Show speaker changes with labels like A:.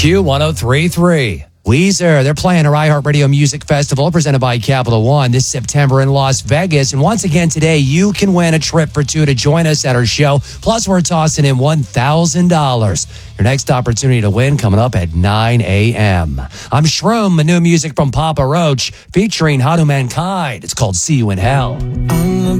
A: Q1033. Weezer, they're playing our iHeartRadio Music Festival presented by Capital One this September in Las Vegas. And once again today, you can win a trip for two to join us at our show. Plus, we're tossing in $1,000. Your next opportunity to win coming up at 9 a.m. I'm Shroom, the new music from Papa Roach featuring How to Mankind. It's called See You in Hell.
B: On the